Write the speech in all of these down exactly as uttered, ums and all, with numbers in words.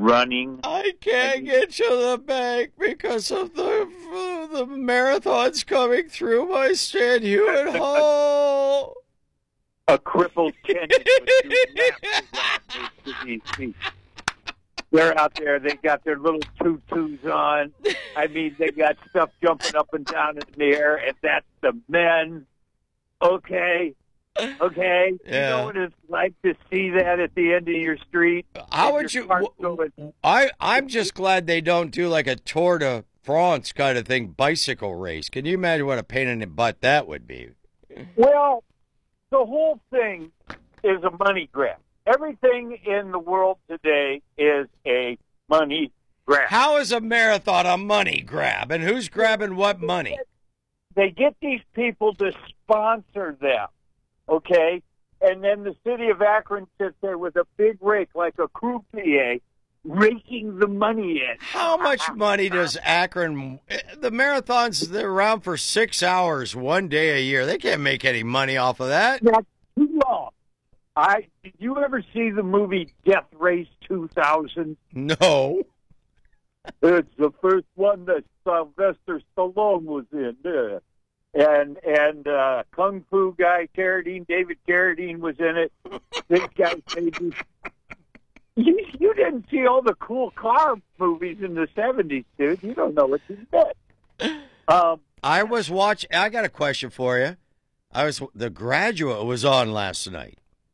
running. I can't get to the bank because of the the marathons coming through my Stan Hewitt hole. A crippled Kenyan would do laps to these people. They're out there. They got their little tutus on. I mean, they got stuff jumping up and down in the air, and that's the men. Okay. Okay. Yeah. You know what it's like to see that at the end of your street? How would you? I I'm just glad they don't do like a Tour de France kind of thing, bicycle race. Can you imagine what a pain in the butt that would be? Well, the whole thing is a money grab. Everything in the world today is a money grab. How is a marathon a money grab, and who's grabbing what money? They get these people to sponsor them, okay? And then the city of Akron sits there with a big rake, like a croupier, raking the money in. How much money does Akron... The marathons, they're around for six hours one day a year. They can't make any money off of that. That's too long. I, did you ever see the movie Death Race two thousand? No. It's the first one that Sylvester Stallone was in. Yeah. And and uh, Kung Fu guy Carradine, David Carradine was in it. This guy, maybe. You, you didn't see all the cool car movies in the seventies, dude. You don't know what you did. Um, I was watching. I got a question for you. I was The Graduate was on last night.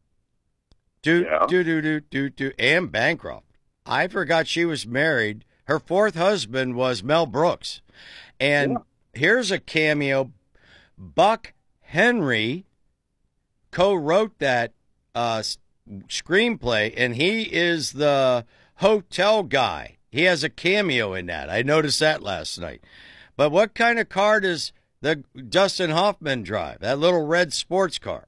Do yeah. do do do do do. Anne Bancroft. I forgot she was married. Her fourth husband was Mel Brooks, and yeah. here's a cameo. Buck Henry co-wrote that uh, screenplay, and he is the hotel guy. He has a cameo in that. I noticed that last night. But what kind of car does the Dustin Hoffman drive? That little red sports car.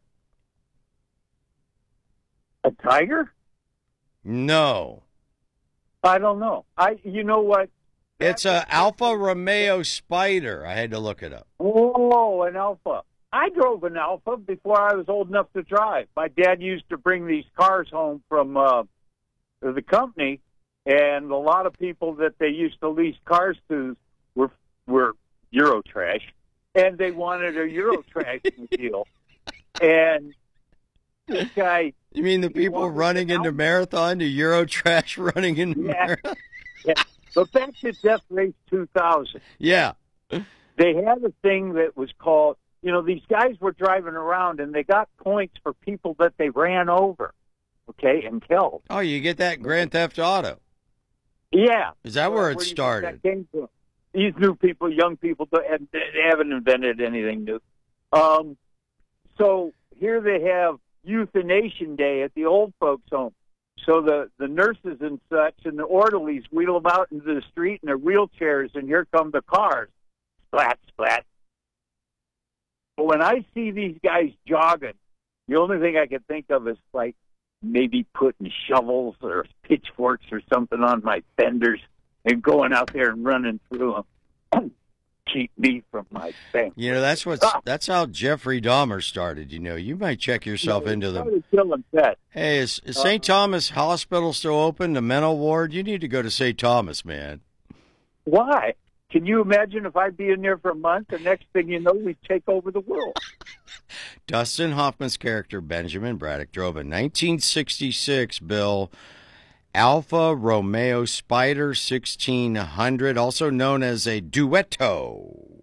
A Tiger? No. I don't know. I. You know what? It's a Alfa Romeo Spider. I had to look it up. Oh, an Alfa. I drove an Alfa before I was old enough to drive. My dad used to bring these cars home from uh, the company, and a lot of people that they used to lease cars to were were Eurotrash, and they wanted a Eurotrash deal. And this guy... You mean the people running into Marathon to Eurotrash running into yeah. Marathon? Yeah. But back to Death Race two thousand. Yeah. They had a thing that was called, you know, these guys were driving around and they got points for people that they ran over, okay, and killed. Oh, you get that in Grand Theft Auto. Yeah. Is that where, where it do you started? think that came from? These new people, young people, they haven't invented anything new. Um, so here they have Euthanation Day at the old folks' home. So the, the nurses and such and the orderlies wheel them out into the street in their wheelchairs, and here come the cars. Splat, splat. But when I see these guys jogging, the only thing I can think of is, like, maybe putting shovels or pitchforks or something on my fenders and going out there and running through them. Keep me from my family. You know, that's what's, ah. that's how Jeffrey Dahmer started. You know, you might check yourself you know, into the... Killing pets. Hey, is, is Saint Uh, Thomas Hospital still open, the mental ward? You need to go to Saint Thomas, man. Why? Can you imagine if I'd be in there for a month, the next thing you know, we take over the world? Dustin Hoffman's character, Benjamin Braddock, drove a nineteen sixty-six, Bill, Alfa Romeo Spider sixteen hundred, also known as a Duetto.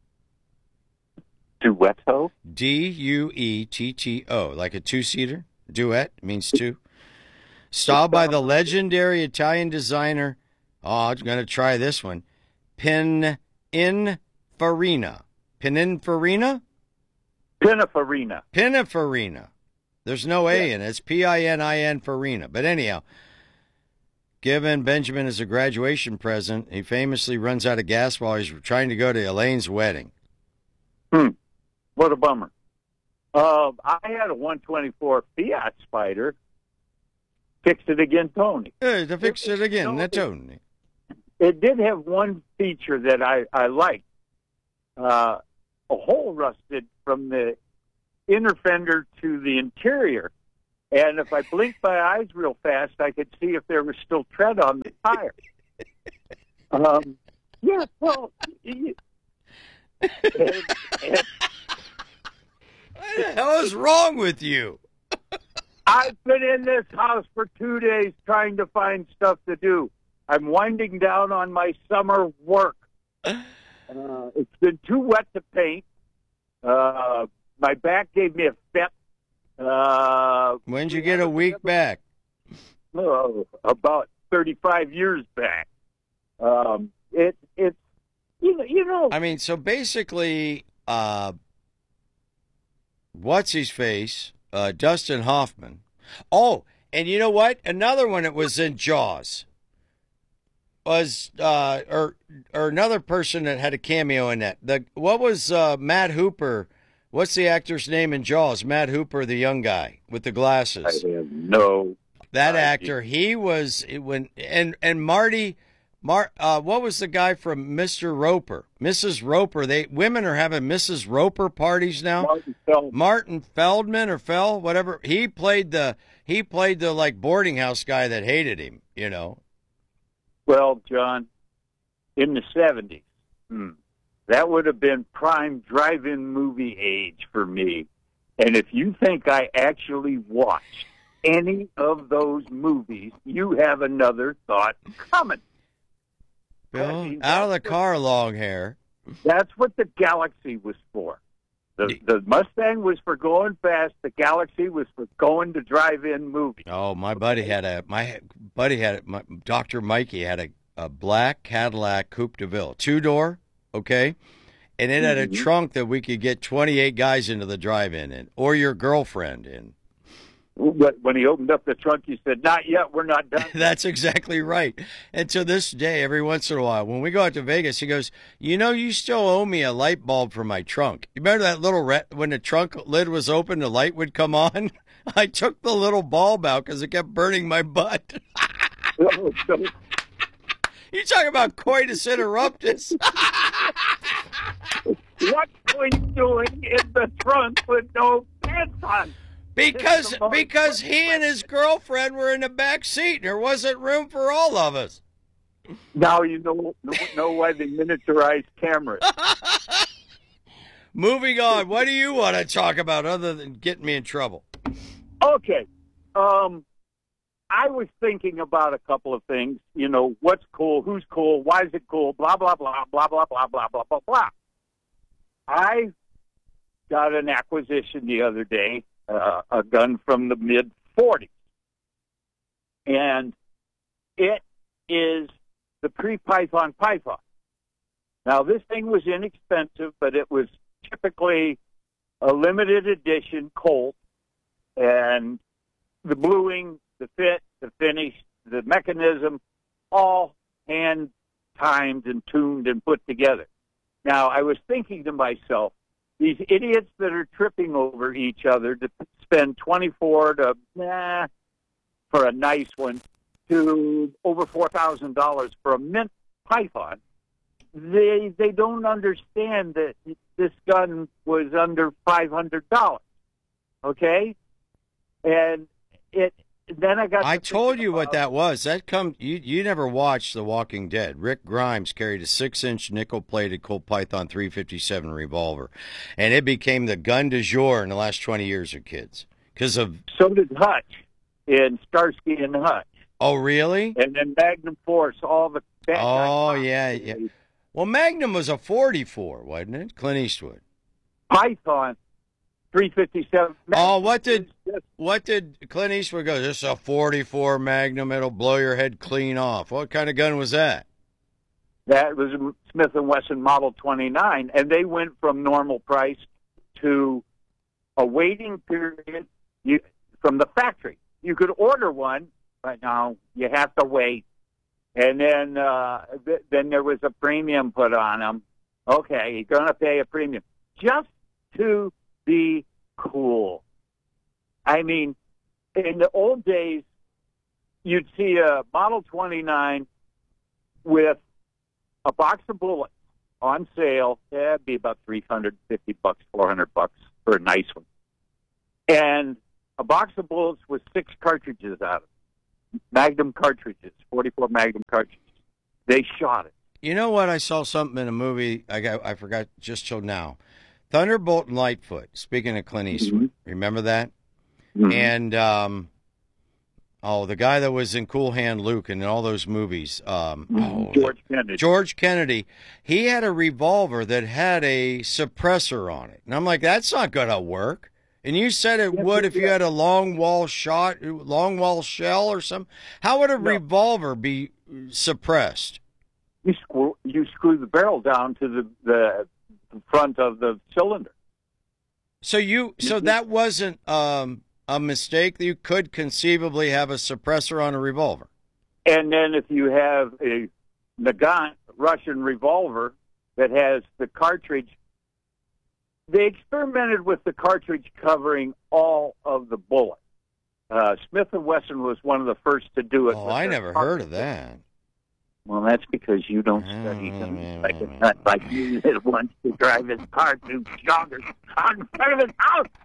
Duetto? D U E T T O, like a two-seater. Duet means two. Styled by the legendary Italian designer, oh, I'm going to try this one, Pininfarina. Pininfarina? Pininfarina. Pininfarina. There's no A yeah. in it. It's P I N I N Farina. But anyhow, given Benjamin as a graduation present, he famously runs out of gas while he's trying to go to Elaine's wedding. Hmm. What a bummer. Uh, I had a one twenty-four Fiat Spider. Fix it again, Tony. Hey, to fix it, it again, no, Tony. It did have one feature that I, I liked. Uh, a hole rusted from the inner fender to the interior, And if I blinked my eyes real fast, I could see if there was still tread on the tire. Um, yeah, well, and, and what the hell is wrong with you? I've been in this house for two days trying to find stuff to do. I'm winding down on my summer work. Uh, it's been too wet to paint. Uh, my back gave me a fit. Uh, When'd you get a week back? Oh, about thirty-five years back. Um, it, it's, you know, you know. I mean, so basically, uh, what's his face? Uh, Dustin Hoffman. Oh, and you know what? Another one that was in Jaws was, uh, or or another person that had a cameo in that. The what was uh, Matt Hooper? What's the actor's name in Jaws? Matt Hooper, the young guy with the glasses. I have no. That idea. actor, he was when and and Marty, Mar, uh, what was the guy from Mister Roper, Missus Roper? They women are having Missus Roper parties now. Martin Feldman. Martin Feldman or Fell, whatever. He played the he played the like boarding house guy that hated him. You know. Well, John, in the seventies, hmm, that would have been prime drive-in movie age for me. And if you think I actually watched any of those movies, you have another thought coming. Bill, I mean, out of the that's car, long hair. That's what the Galaxy was for. The, the Mustang was for going fast. The Galaxy was for going to drive-in movies. Oh, my buddy had a my buddy had a, my, Doctor Mikey had a, a black Cadillac Coupe de Ville, two door, okay, and it had a Mhm. trunk that we could get twenty-eight guys into the drive-in in, or your girlfriend in. But when he opened up the trunk, he said, "Not yet. We're not done." That's exactly right. And to this day, every once in a while, when we go out to Vegas, he goes, "You know, you still owe me a light bulb for my trunk. You remember that little re- when the trunk lid was open, the light would come on? I took the little bulb out because it kept burning my butt." You talk about coitus interruptus. What were you doing in the trunk with no pants on? Because because he and his girlfriend were in the back seat. There wasn't room for all of us. Now you know know why they miniaturized cameras. Moving on. What do you want to talk about other than getting me in trouble? Okay. Um, I was thinking about a couple of things. You know, what's cool, who's cool, why is it cool, blah, blah, blah, blah, blah, blah, blah, blah, blah, blah. I got an acquisition the other day, uh, a gun from the mid forties. And it is the pre-Python Python. Now, this thing was inexpensive, but it was typically a limited edition Colt. And the bluing, the fit, the finish, the mechanism, all hand-timed and tuned and put together. Now, I was thinking to myself, these idiots that are tripping over each other to spend twenty-four to, nah, for a nice one, to over four thousand dollars for a mint Python, they they don't understand that this gun was under five hundred dollars, okay? And it then I got. I to told you about, what that was. That come you you never watched The Walking Dead. Rick Grimes carried a six-inch nickel-plated Colt Python three fifty-seven revolver, and it became the gun du jour in the last twenty years of kids because of. So did Hutch and Starsky and Hutch. Oh, really? And then Magnum Force, all the. Oh yeah, yeah. Well, Magnum was a forty-four, wasn't it? Clint Eastwood. Python. three fifty-seven. Oh, what did what did Clint Eastwood go? This is a forty-four Magnum. It'll blow your head clean off. What kind of gun was that? That was a Smith and Wesson Model twenty-nine, and they went from normal price to a waiting period you, from the factory. You could order one, but now you have to wait. And then uh, th- then there was a premium put on them. Okay, you're going to pay a premium just to be cool. I mean, in the old days, you'd see a Model twenty-nine with a box of bullets on sale. Yeah, it'd be about three hundred fifty bucks, four hundred bucks for a nice one. And a box of bullets with six cartridges out of it. Magnum cartridges, forty-four Magnum cartridges. They shot it. You know what? I saw something in a movie. I got. I forgot just till now. Thunderbolt and Lightfoot. Speaking of Clint Eastwood, mm-hmm. Remember that? Mm-hmm. And um, oh, the guy that was in Cool Hand Luke and all those movies. Um, mm-hmm. oh, George Kennedy. George Kennedy. He had a revolver that had a suppressor on it, and I'm like, that's not gonna work. And you said it yes, would if you had a long wall shot, long wall shell or something. How would a no. revolver be suppressed? You screw you screw the barrel down to the, the front of the cylinder. So you so that wasn't um, a mistake. You could conceivably have a suppressor on a revolver. And then if you have a Nagant Russian revolver that has the cartridge, they experimented with the cartridge covering all of the bullet. Uh, Smith and Wesson was one of the first to do it. Oh, I never cartridge. heard of that. Well, that's because you don't study them like a nut like you that wants to drive his car through joggers on front of his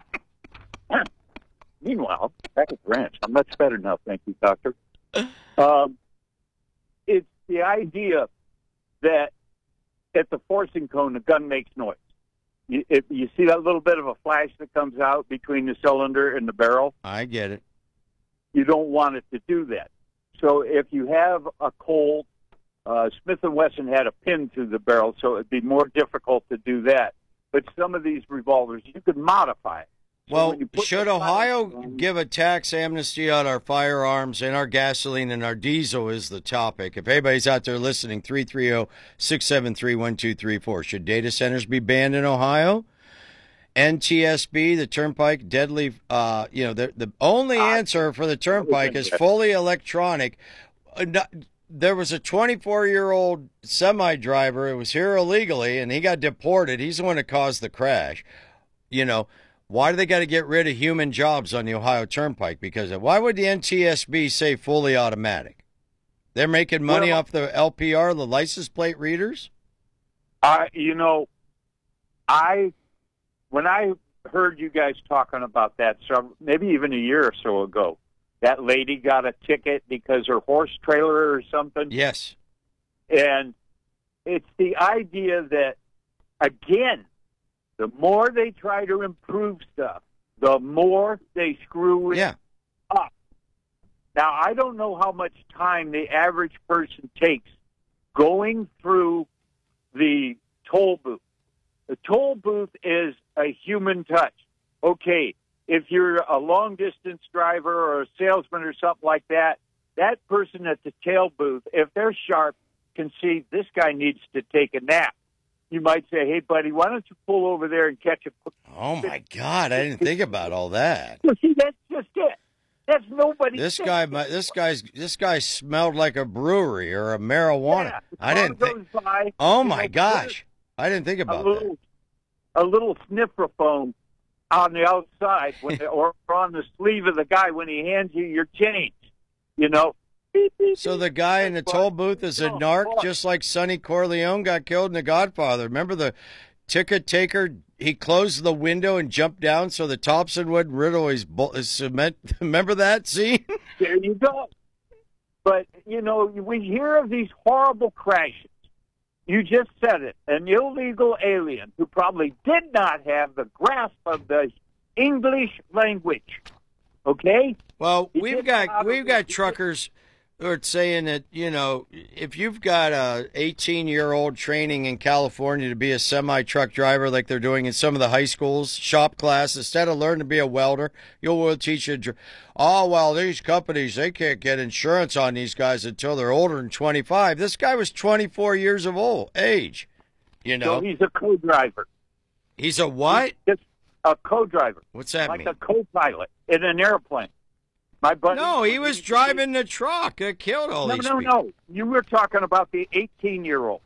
house. Meanwhile, back at the ranch, I'm much better now, thank you, doctor. Um, it's the idea that at the forcing cone, the gun makes noise. You, if you see that little bit of a flash that comes out between the cylinder and the barrel? I get it. You don't want it to do that. So if you have a Colt, Uh, Smith and Wesson had a pin through the barrel, so it'd be more difficult to do that. But some of these revolvers, you could modify it. So well, should Ohio give a tax amnesty on our firearms and our gasoline and our diesel is the topic. If anybody's out there listening, three three zero, six seven three, one two three four. Should data centers be banned in Ohio? N T S B, the Turnpike, deadly, uh, you know, the, the only answer for the Turnpike is fully electronic. Uh, not, There was a twenty-four-year-old semi-driver who was here illegally, and he got deported. He's the one that caused the crash. You know, why do they got to get rid of human jobs on the Ohio Turnpike? Because why would the N T S B say fully automatic? They're making money well, off the L P R, the license plate readers? I, you know, I, when I heard you guys talking about that, so maybe even a year or so ago, that lady got a ticket because her horse trailer or something. Yes. And it's the idea that, again, the more they try to improve stuff, the more they screw it yeah. up. Now, I don't know how much time the average person takes going through the toll booth. The toll booth is a human touch. Okay, if you're a long-distance driver or a salesman or something like that, that person at the tail booth, if they're sharp, can see this guy needs to take a nap. You might say, hey, buddy, why don't you pull over there and catch a... Oh, my God, I didn't think about all that. Well, see, that's just it. That's nobody. This guy, this guy's, this guy smelled like a brewery or a marijuana. Yeah, I didn't think... By, oh, my know, gosh. I didn't think about a little, that. A little snifferphone on the outside when they, or on the sleeve of the guy when he hands you your change, you know. Beep, beep, so the guy in the toll booth is a narc, just like Sonny Corleone got killed in The Godfather. Remember the ticket taker? He closed the window and jumped down so the Thompson wouldn't riddle his, his cement. Remember that scene? There you go. But, you know, we hear of these horrible crashes. You just said it. An illegal alien who probably did not have the grasp of the English language. Okay? Well, he we've got we've got truckers who are saying that, you know, if you've got a eighteen-year-old training in California to be a semi-truck driver like they're doing in some of the high schools, shop class, instead of learning to be a welder, you'll will teach you. Oh, well, these companies, they can't get insurance on these guys until they're older than twenty-five. This guy was twenty-four years of old age, you know. So he's a co-driver. He's a what? He's a co-driver. What's that like mean? Like a co-pilot in an airplane. My buddy, no, he was driving the truck that killed all no, these no, people. No, no, you were talking about the eighteen-year-old.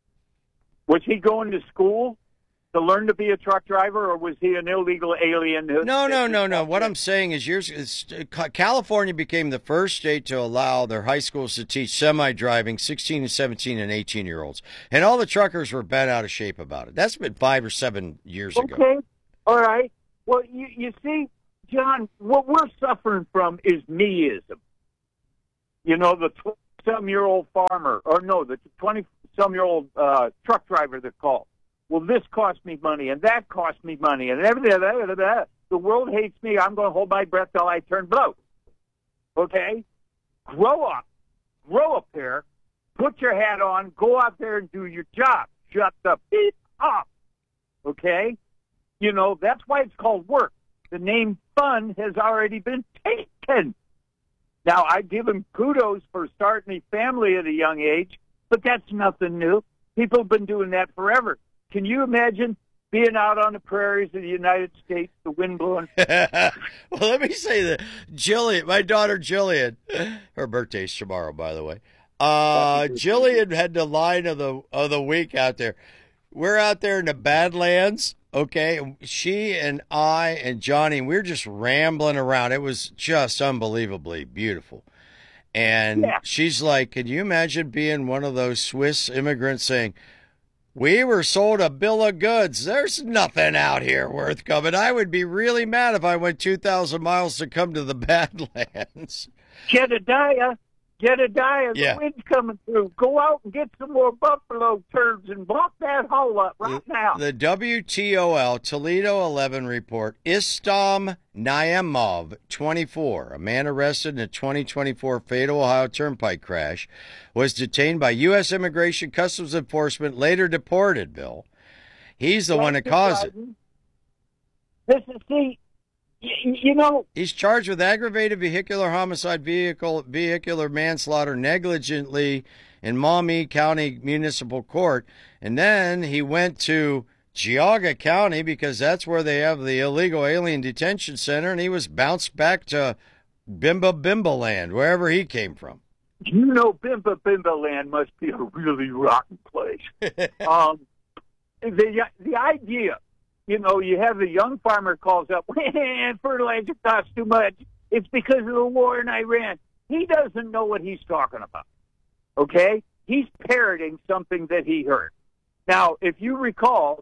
Was he going to school to learn to be a truck driver, or was he an illegal alien? Who, no, no, no, no. What I'm saying is, years is, California became the first state to allow their high schools to teach semi-driving sixteen and seventeen and eighteen-year-olds. And all the truckers were bent out of shape about it. That's been five or seven years okay. ago. Okay, all right. Well, you, you see, John, what we're suffering from is meism. You know, the twenty-some-year-old farmer, or no, the twenty-some-year-old uh, truck driver that called. Well, this cost me money, and that cost me money, and everything. Blah, blah, blah. The world hates me. I'm going to hold my breath till I turn blue. Okay? Grow up. Grow a pair. Put your hat on. Go out there and do your job. Shut the beat up. Okay? You know, that's why it's called work. The name fun has already been taken. Now, I give him kudos for starting a family at a young age, but that's nothing new. People have been doing that forever. Can you imagine being out on the prairies of the United States, the wind blowing? Well, let me say that Jillian, my daughter Jillian, her birthday's tomorrow, by the way. Uh, Jillian had the line of the of the week out there. We're out there in the Badlands, okay? She and I and Johnny, we were just rambling around. It was just unbelievably beautiful. And yeah. She's like, can you imagine being one of those Swiss immigrants saying, we were sold a bill of goods. There's nothing out here worth coming. I would be really mad if I went two thousand miles to come to the Badlands. Jedediah, Jedediah, the yeah. wind's coming through. Go out and get some more buffalo turds and block that hole up right the, now. The W T O L Toledo eleven report, Istam Naimov, twenty-four, a man arrested in a twenty twenty-four fatal Ohio Turnpike crash, was detained by U S Immigration Customs Enforcement, later deported, Bill. He's the That's one that caused it. This is, see, you, you know. He's charged with aggravated vehicular homicide, vehicle vehicular manslaughter, negligently in Maumee County Municipal Court. And then he went to Geauga County because that's where they have the illegal alien detention center, and he was bounced back to Bimba Bimba land, wherever he came from. You know, Bimba Bimba land must be a really rotten place. um, the the idea, you know, you have a young farmer calls up, and fertilizer costs too much. It's because of the war in Iran. He doesn't know what he's talking about. Okay, he's parroting something that he heard. Now, if you recall,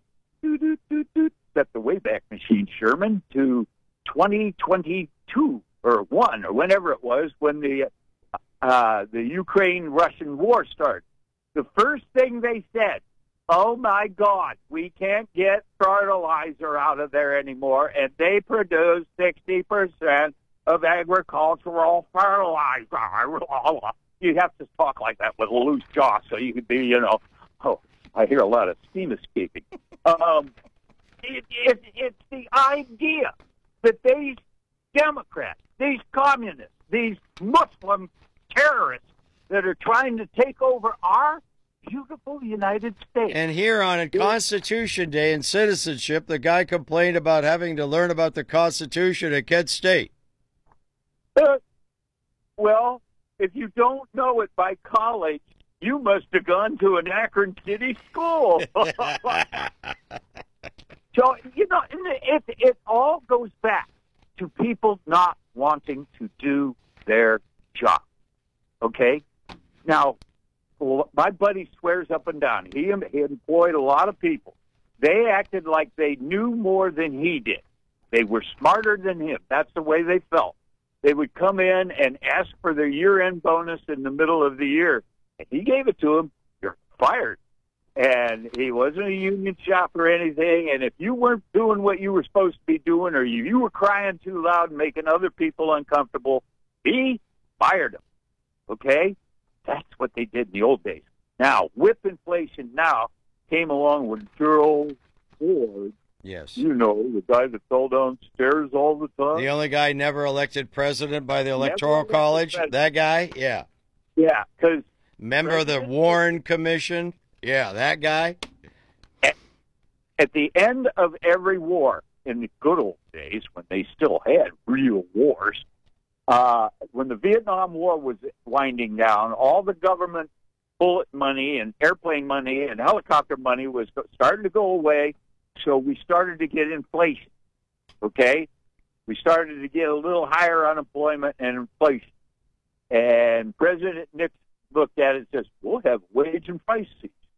set the Wayback Machine, Sherman, to twenty twenty-two or one or whenever it was when the uh, the Ukraine-Russian war started. The first thing they said, oh my God, we can't get fertilizer out of there anymore, and they produce sixty percent of agricultural fertilizer. You have to talk like that with a loose jaw so you could be, you know, oh, I hear a lot of steam escaping. Um, it, it, it's the idea that these Democrats, these communists, these Muslim terrorists that are trying to take over our beautiful United States. And here on Constitution Day and citizenship, the guy complained about having to learn about the Constitution at Kent State. Uh, well, if you don't know it by college, you must have gone to an Akron City school. So, you know, it, it all goes back to people not wanting to do their job. Okay? Now, well, my buddy swears up and down. He, he employed a lot of people. They acted like they knew more than he did. They were smarter than him. That's the way they felt. They would come in and ask for their year-end bonus in the middle of the year. And he gave it to them. You're fired. And he wasn't a union shop or anything. And if you weren't doing what you were supposed to be doing, or you, you were crying too loud and making other people uncomfortable, he fired them. Okay? That's what they did in the old days. Now, with inflation now, came along with Gerald Ford. Yes. You know, the guy that fell downstairs all the time. The only guy never elected president by the Electoral College. President. That guy? Yeah. Yeah, because... Member of the Warren Commission. Yeah, that guy. At, at the end of every war, in the good old days, when they still had real wars, uh, when the Vietnam War was winding down, all the government bullet money and airplane money and helicopter money was starting to go away, so we started to get inflation, okay? We started to get a little higher unemployment and inflation. And President Nixon looked at it and says, we'll have wage and price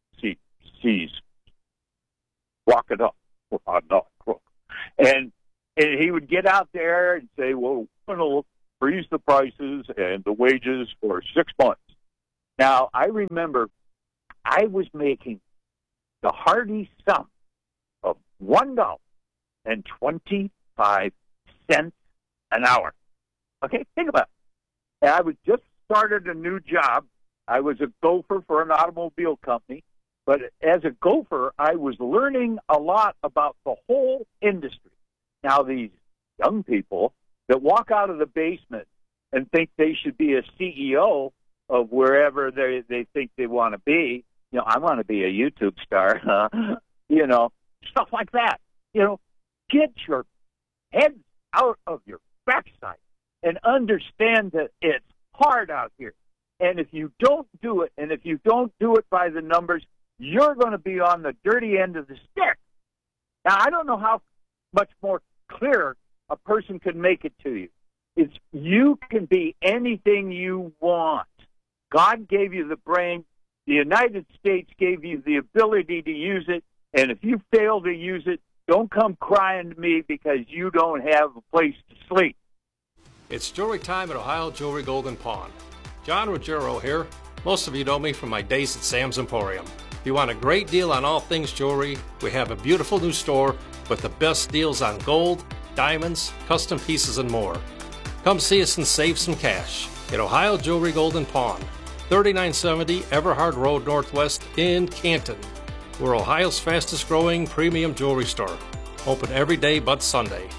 seas. Lock it up. I'm not crook. And And he would get out there and say, well, we're going to freeze the prices and the wages for six months. Now, I remember I was making the hearty sum of one dollar and twenty-five cents an hour. Okay, think about it. And I was just started a new job. I was a gopher for an automobile company. But as a gopher, I was learning a lot about the whole industry. Now, these young people that walk out of the basement and think they should be a C E O of wherever they, they think they want to be, you know, I want to be a YouTube star, huh? You know, stuff like that. You know, get your heads out of your backside and understand that it's hard out here. And if you don't do it, and if you don't do it by the numbers, you're going to be on the dirty end of the stick. Now, I don't know how much more clear a person can make it to you. It's you can be anything you want. God gave you the brain. The United States gave you the ability to use it. And if you fail to use it, don't come crying to me because you don't have a place to sleep. It's jewelry time at Ohio Jewelry Golden Pawn. John Ruggiero here. Most of you know me from my days at Sam's Emporium. If you want a great deal on all things jewelry, we have a beautiful new store with the best deals on gold, diamonds, custom pieces, and more. Come see us and save some cash at Ohio Jewelry Golden Pawn, thirty-nine seventy Everhard Road Northwest in Canton. We're Ohio's fastest growing premium jewelry store. Open every day but Sunday.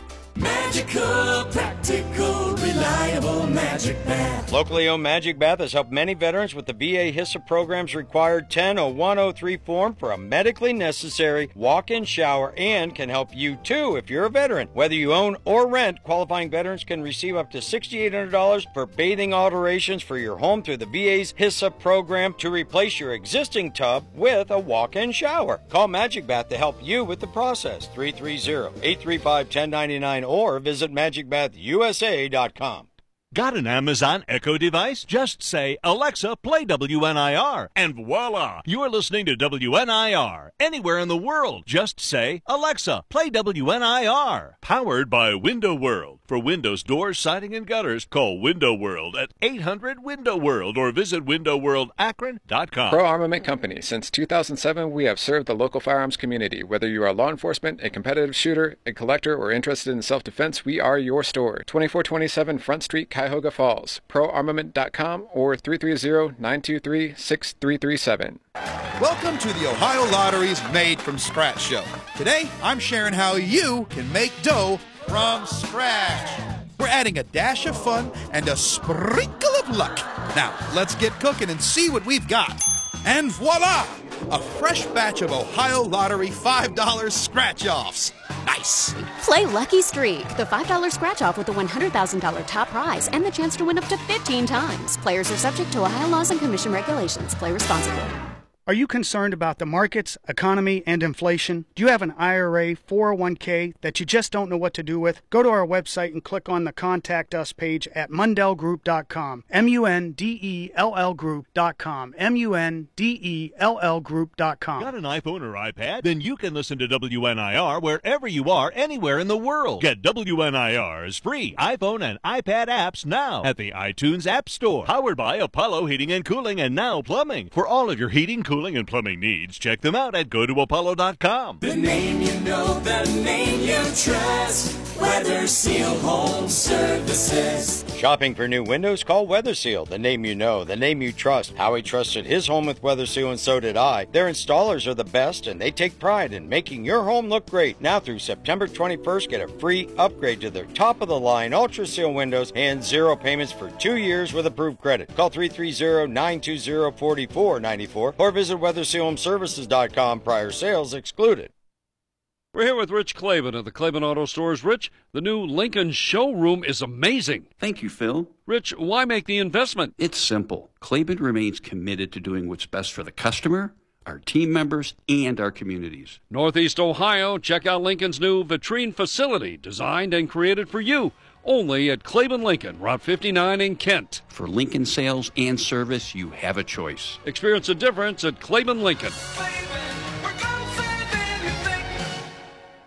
Magical, practical, reliable Magic Bath. Locally owned Magic Bath has helped many veterans with the V A HISA program's required ten oh one oh three form for a medically necessary walk-in shower and can help you too if you're a veteran. Whether you own or rent, qualifying veterans can receive up to six thousand eight hundred dollars for bathing alterations for your home through the V A's HISA program to replace your existing tub with a walk-in shower. Call Magic Bath to help you with the process. three three zero, eight three five, one oh nine nine or visit magic bath u s a dot com. Got an Amazon Echo device? Just say, Alexa, play W N I R, and voila! You're listening to W N I R. Anywhere in the world, just say, Alexa, play W N I R. Powered by Window World. For windows, doors, siding, and gutters, call Window World at eight hundred window world or visit window world akron dot com. Pro Armament Company. Since two thousand seven, we have served the local firearms community. Whether you are law enforcement, a competitive shooter, a collector, or interested in self-defense, we are your store. twenty-four twenty-seven Front Street, Cuyahoga Falls. pro armament dot com or three three zero, nine two three, six three three seven. Welcome to the Ohio Lottery's Made from Scratch show. Today, I'm sharing how you can make dough from scratch. We're adding a dash of fun and a sprinkle of luck. Now, let's get cooking and see what we've got. And voila! A fresh batch of Ohio Lottery five dollar scratch-offs. Nice! Play Lucky Streak, the five dollar scratch-off with a one hundred thousand dollars top prize and the chance to win up to fifteen times. Players are subject to Ohio laws and commission regulations. Play responsibly. Are you concerned about the markets, economy, and inflation? Do you have an I R A, four oh one k that you just don't know what to do with? Go to our website and click on the Contact Us page at mundell group dot com. M U N D E L L group dot com. M U N D E L L group dot com. Got an iPhone or iPad? Then you can listen to W N I R wherever you are, anywhere in the world. Get W N I R's free iPhone and iPad apps now at the iTunes App Store. Powered by Apollo Heating and Cooling and Now Plumbing. For all of your heating, cooling, and plumbing needs, check them out at go to apollo dot com. The name you know, the name you trust. Weather Seal Home Services. Shopping for new windows? Call Weather Seal, the name you know, the name you trust. Howie trusted his home with Weather Seal, and so did I. Their installers are the best, and they take pride in making your home look great. Now through September twenty-first, get a free upgrade to their top-of-the-line Ultra Seal windows and zero payments for two years with approved credit. Call three three zero, nine two zero, four four nine four or visit weather seal home services dot com. Prior sales excluded. We're here with Rich Klaban of the Klaban Auto Stores. Rich, the new Lincoln showroom is amazing. Thank you, Phil. Rich, why make the investment? It's simple. Klaban remains committed to doing what's best for the customer, our team members, and our communities. Northeast Ohio, check out Lincoln's new vitrine facility, designed and created for you. Only at Klaban Lincoln, Route fifty-nine in Kent. For Lincoln sales and service, you have a choice. Experience the difference at Klaban Lincoln.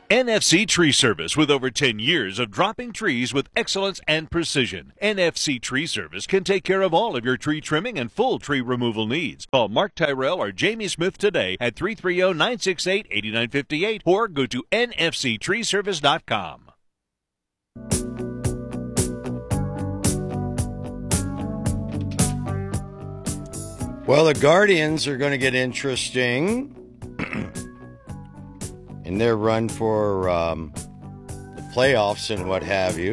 N F C Tree Service, with over ten years of dropping trees with excellence and precision. N F C Tree Service can take care of all of your tree trimming and full tree removal needs. Call Mark Tyrell or Jamie Smith today at three three zero, nine six eight, eight nine five eight or go to N F C tree service dot com. Well, the Guardians are going to get interesting in their run for um, the playoffs and what have you.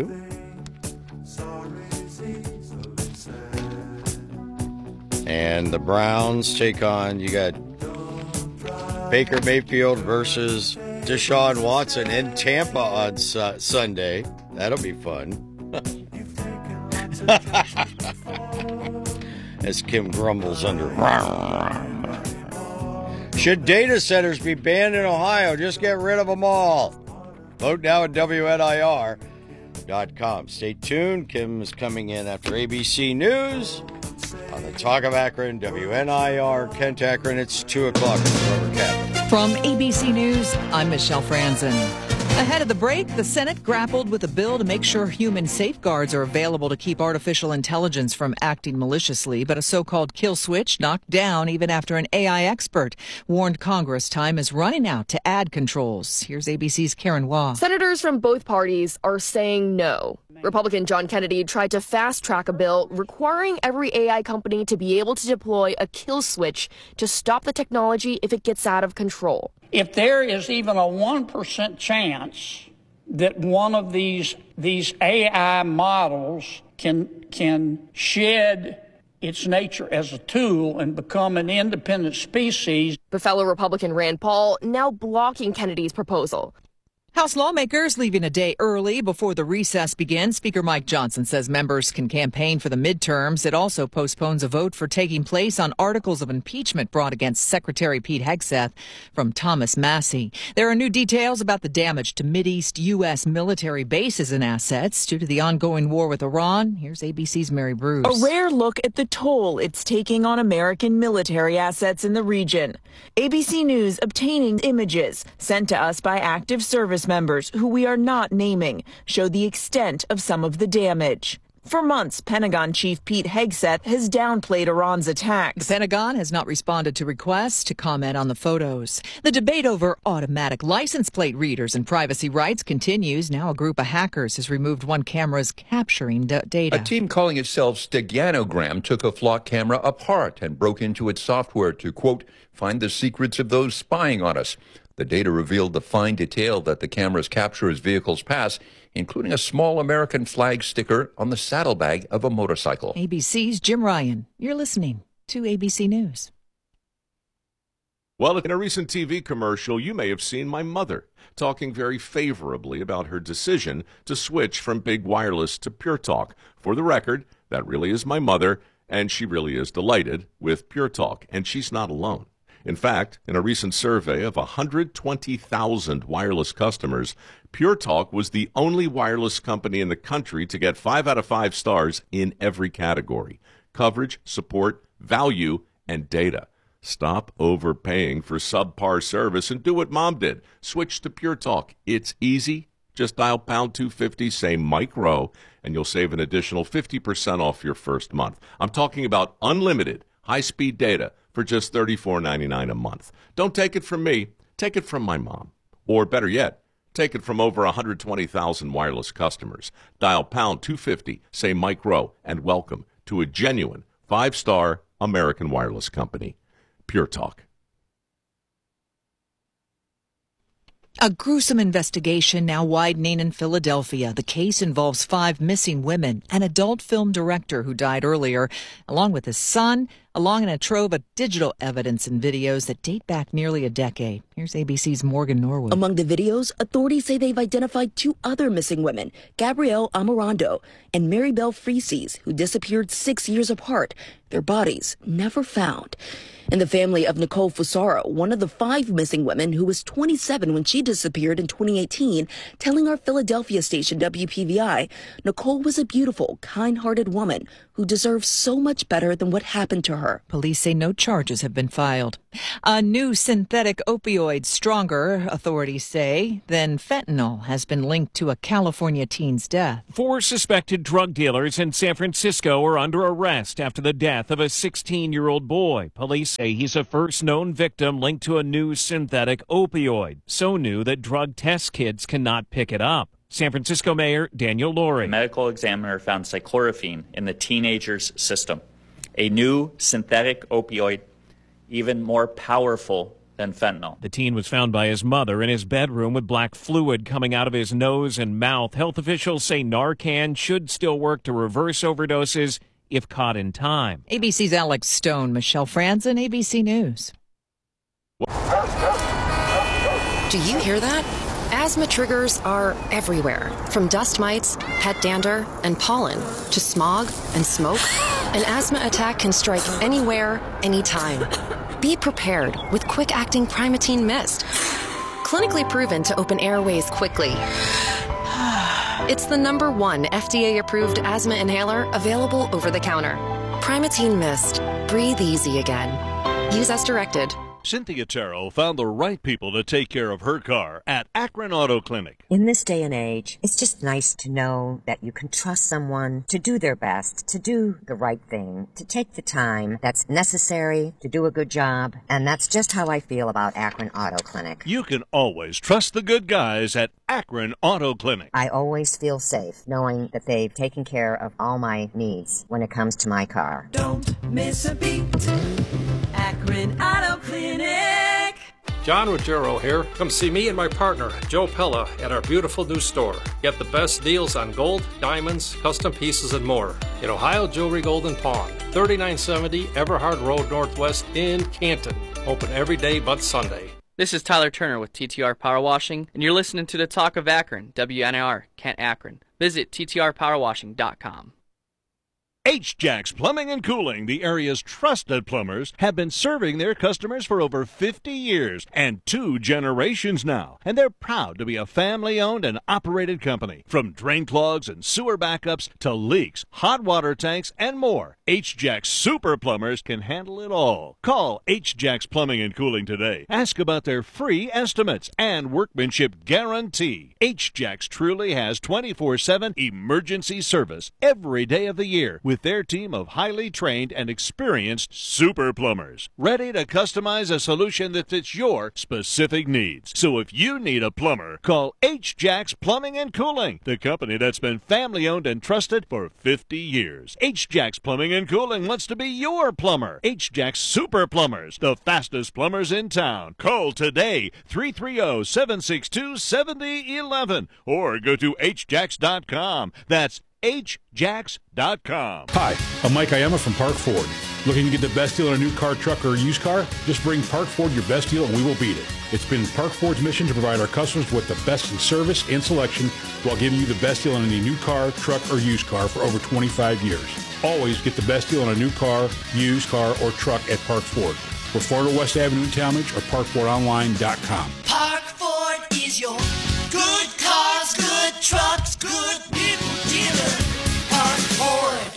And the Browns take on, you got Baker Mayfield versus Deshaun Watson in Tampa on su- Sunday. That'll be fun. As Kim grumbles under. Should data centers be banned in Ohio? Just get rid of them all. Vote now at W N I R dot com. Stay tuned. Kim is coming in after A B C News on the Talk of Akron, W N I R, Kent Akron. It's two o'clock in the Rubber Capital. From A B C News, I'm Michelle Franzen. Ahead of the break, the Senate grappled with a bill to make sure human safeguards are available to keep artificial intelligence from acting maliciously, but a so-called kill switch knocked down even after an A I expert warned Congress time is running out to add controls. Here's A B C's Karen Waugh. Senators from both parties are saying no. Republican John Kennedy tried to fast-track a bill requiring every A I company to be able to deploy a kill switch to stop the technology if it gets out of control. If there is even a one percent chance that one of these these A I models can can shed its nature as a tool and become an independent species. But fellow Republican Rand Paul now blocking Kennedy's proposal. House lawmakers leaving a day early before the recess begins. Speaker Mike Johnson says members can campaign for the midterms. It also postpones a vote for taking place on articles of impeachment brought against Secretary Pete Hegseth from Thomas Massie. There are new details about the damage to Mideast U S military bases and assets due to the ongoing war with Iran. Here's A B C's Mary Bruce. A rare look at the toll it's taking on American military assets in the region. A B C News obtaining images sent to us by active service members who we are not naming show the extent of some of the damage. For months, Pentagon Chief Pete Hegseth has downplayed Iran's attacks. The Pentagon has not responded to requests to comment on the photos. The debate over automatic license plate readers and privacy rights continues. Now a group of hackers has removed one camera's capturing d- data. A team calling itself Steganogram took a flock camera apart and broke into its software to, quote, find the secrets of those spying on us. The data revealed the fine detail that the cameras capture as vehicles pass, including a small American flag sticker on the saddlebag of a motorcycle. A B C's Jim Ryan. You're listening to A B C News. Well, in a recent T V commercial, you may have seen my mother talking very favorably about her decision to switch from Big Wireless to Pure Talk. For the record, that really is my mother, and she really is delighted with Pure Talk, and she's not alone. In fact, in a recent survey of one hundred twenty thousand wireless customers, Pure Talk was the only wireless company in the country to get five out of five stars in every category: coverage, support, value, and data. Stop overpaying for subpar service and do what Mom did. Switch to Pure Talk. It's easy. Just dial pound two fifty, say Mike Rowe, and you'll save an additional fifty percent off your first month. I'm talking about unlimited high-speed data for just thirty-four ninety-nine a month. Don't take it from me. Take it from my mom. Or better yet, take it from over one hundred twenty thousand wireless customers. Dial pound two fifty, say Mike Rowe, and welcome to a genuine five-star American wireless company. Pure Talk. A gruesome investigation now widening in Philadelphia. The case involves five missing women, an adult film director who died earlier, along with his son, along in a trove of digital evidence and videos that date back nearly a decade. Here's A B C's Morgan Norwood. Among the videos, authorities say they've identified two other missing women, Gabrielle Amorando and Mary Belle Freeses, who disappeared six years apart. Their bodies never found. And the family of Nicole Fusaro, one of the five missing women who was twenty-seven when she disappeared in twenty eighteen, telling our Philadelphia station W P V I, Nicole was a beautiful, kind-hearted woman who deserves so much better than what happened to her. Police say no charges have been filed. A new synthetic opioid, stronger, authorities say, than fentanyl, has been linked to a California teen's death. Four suspected drug dealers in San Francisco are under arrest after the death of a sixteen-year-old boy. Police say he's a first known victim linked to a new synthetic opioid, so new that drug test kits cannot pick it up. San Francisco Mayor Daniel Lurie. A medical examiner found cyclorphine in the teenager's system, a new synthetic opioid, even more powerful than fentanyl. The teen was found by his mother in his bedroom with black fluid coming out of his nose and mouth. Health officials say Narcan should still work to reverse overdoses if caught in time. A B C's Alex Stone, Michelle Franzen, A B C News. Do you hear that? Asthma triggers are everywhere, from dust mites, pet dander, and pollen, to smog and smoke. An asthma attack can strike anywhere, anytime. Be prepared with quick-acting Primatene Mist. Clinically proven to open airways quickly. It's the number one F D A-approved asthma inhaler available over the counter. Primatene Mist. Breathe easy again. Use as directed. Cynthia Terrell found the right people to take care of her car at Akron Auto Clinic. In this day and age, it's just nice to know that you can trust someone to do their best, to do the right thing, to take the time that's necessary to do a good job. And that's just how I feel about Akron Auto Clinic. You can always trust the good guys at Akron Auto Clinic. I always feel safe knowing that they've taken care of all my needs when it comes to my car. Don't miss a beat. Akron Auto Clinic. John Ruggiero here. Come see me and my partner, Joe Pella, at our beautiful new store. Get the best deals on gold, diamonds, custom pieces, and more. At Ohio Jewelry Golden Pawn, thirty-nine seventy Everhard Road Northwest in Canton. Open every day but Sunday. This is Tyler Turner with T T R Power Washing, and you're listening to the Talk of Akron, W N I R, Kent Akron. Visit T T R power washing dot com. H-Jacks Plumbing and Cooling, the area's trusted plumbers, have been serving their customers for over fifty years and two generations now. And they're proud to be a family-owned and operated company. From drain clogs and sewer backups to leaks, hot water tanks, and more, H-Jacks Super Plumbers can handle it all. Call H-Jacks Plumbing and Cooling today. Ask about their free estimates and workmanship guarantee. H-Jacks truly has twenty-four seven emergency service every day of the year with their team of highly trained and experienced super plumbers, ready to customize a solution that fits your specific needs. So if you need a plumber, call H-Jacks Plumbing and Cooling, the company that's been family-owned and trusted for fifty years. H-Jacks Plumbing and Cooling wants to be your plumber. H-Jacks Super Plumbers, the fastest plumbers in town. Call today, three three zero, seven six two, seven zero one one, or go to H Jacks dot com. That's H Jacks dot com. Hi, I'm Mike Iama from Park Ford. Looking to get the best deal on a new car, truck, or used car? Just bring Park Ford your best deal and we will beat it. It's been Park Ford's mission to provide our customers with the best in service and selection while giving you the best deal on any new car, truck, or used car for over twenty-five years. Always get the best deal on a new car, used car, or truck at Park Ford. We're Florida West Avenue in Talmadge or park ford online dot com. Park Ford is your good cars, good trucks, good people dealer. Park Ford.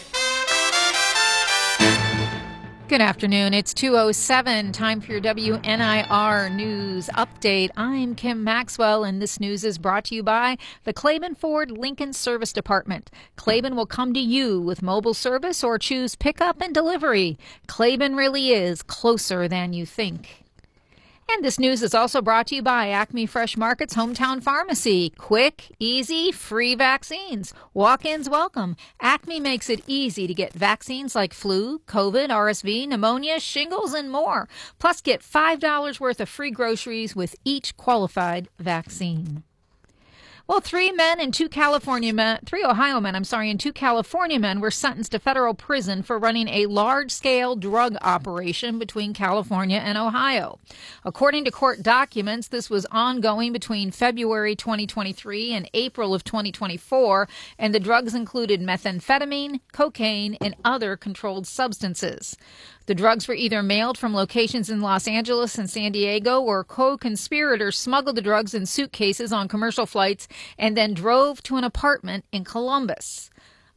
Good afternoon. It's two oh seven. Time for your W N I R News Update. I'm Kim Maxwell, and this news is brought to you by the Claiborne Ford Lincoln Service Department. Claiborne will come to you with mobile service or choose pickup and delivery. Claiborne really is closer than you think. And this news is also brought to you by Acme Fresh Market's Hometown Pharmacy. Quick, easy, free vaccines. Walk-ins welcome. Acme makes it easy to get vaccines like flu, COVID, R S V, pneumonia, shingles, and more. Plus, get five dollars worth of free groceries with each qualified vaccine. Well, three men and two California men, three Ohio men, I'm sorry, and two California men were sentenced to federal prison for running a large-scale drug operation between California and Ohio. According to court documents, this was ongoing between February twenty twenty-three and April of twenty twenty-four, and the drugs included methamphetamine, cocaine, and other controlled substances. The drugs were either mailed from locations in Los Angeles and San Diego, or co-conspirators smuggled the drugs in suitcases on commercial flights and then drove to an apartment in Columbus.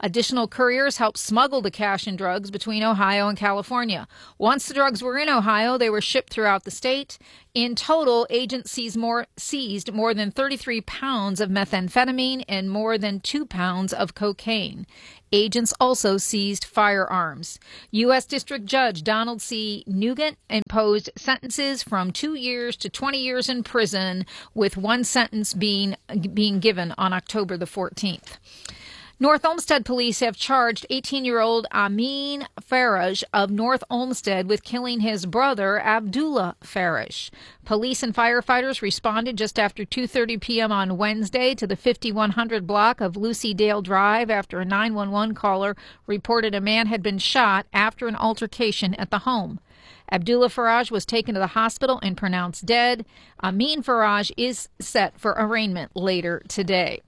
Additional couriers helped smuggle the cash and drugs between Ohio and California. Once the drugs were in Ohio, they were shipped throughout the state. In total, agents seized more, seized more than thirty-three pounds of methamphetamine and more than two pounds of cocaine. Agents also seized firearms. U S. District Judge Donald C. Nugent imposed sentences from two years to twenty years in prison, with one sentence being, being given on October the fourteenth. North Olmsted police have charged eighteen-year-old Amin Faraj of North Olmsted with killing his brother, Abdullah Faraj. Police and firefighters responded just after two thirty p.m. on Wednesday to the fifty-one hundred block of Lucy Dale Drive after a nine one one caller reported a man had been shot after an altercation at the home. Abdullah Faraj was taken to the hospital and pronounced dead. Amin Faraj is set for arraignment later today.